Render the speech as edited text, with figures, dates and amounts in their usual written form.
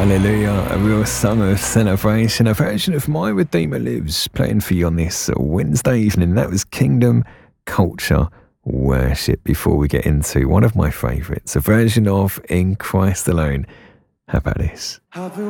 Hallelujah, a real song of celebration, a version of My Redeemer Lives, playing for you on this Wednesday evening. That was Kingdom Culture Worship. Before we get into one of my favourites, a version of In Christ Alone. How about this?